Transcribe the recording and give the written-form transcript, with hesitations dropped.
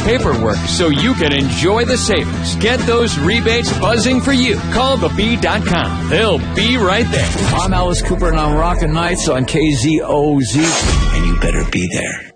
paperwork so you can enjoy the savings. Get those rebates buzzing for you. Call thebee.com. They'll be right there. I'm Alice Cooper, and I'm rocking nights on KZOZ. And you better be there.